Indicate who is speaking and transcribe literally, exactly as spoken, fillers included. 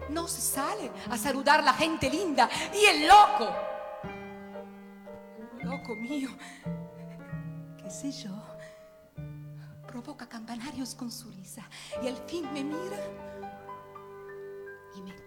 Speaker 1: no se sale a saludar a la gente linda. Y el loco, loco mío, qué sé yo, provoca campanarios con su risa y al fin me mira y me